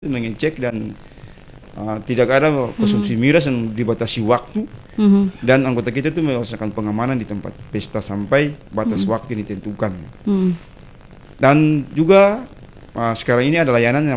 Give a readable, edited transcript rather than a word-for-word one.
mengecek dan tidak ada konsumsi miras yang dibatasi waktu, dan anggota kita itu melaksanakan pengamanan di tempat pesta sampai batas waktu yang ditentukan. Dan juga sekarang ini ada layanan yang